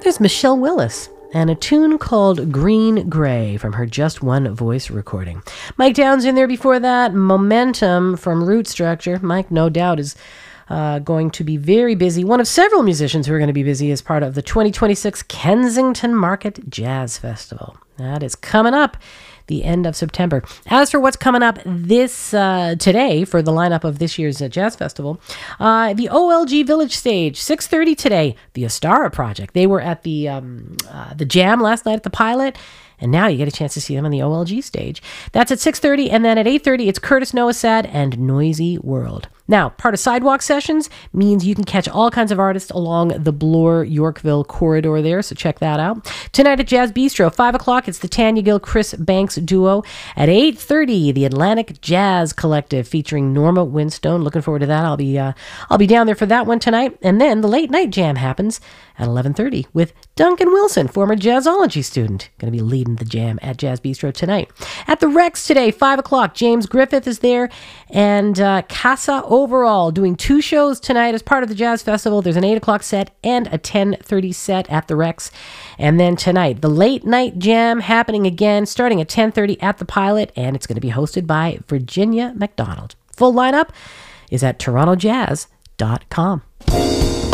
There's Michelle Willis and a tune called Green Gray from her Just One Voice recording. Mike Downs in there before that. Momentum from Root Structure. Mike, no doubt, is going to be very busy. One of several musicians who are going to be busy as part of the 2026 Kensington Market Jazz Festival. That is coming up the end of September. As for what's coming up this today for the lineup of this year's Jazz Festival, the OLG Village stage, 6:30 today, the Ostara Project. They were at the Jam last night at the Pilot, and now you get a chance to see them on the OLG stage. That's at 6:30, and then at 8:30, it's Curtis Noasad and Noisy World. Now, part of Sidewalk Sessions means you can catch all kinds of artists along the Bloor-Yorkville corridor there, so check that out. Tonight at Jazz Bistro, 5 o'clock, it's the Tanya Gill-Chris Banks duo. At 8:30, the Atlantic Jazz Collective featuring Norma Winstone. Looking forward to that. I'll be down there for that one tonight. And then the Late Night Jam happens at 11:30 with Duncan Wilson, former Jazzology student. Going to be leading the jam at Jazz Bistro tonight. At the Rex today, 5 o'clock, James Griffith is there, and Casa Overall doing 2 shows tonight as part of the Jazz Festival. There's an 8 o'clock set and a 10:30 set at the Rex. And then tonight, the Late Night Jam happening again, starting at 10:30 at the Pilot, and it's going to be hosted by Virginia McDonald. Full lineup is at torontojazz.com.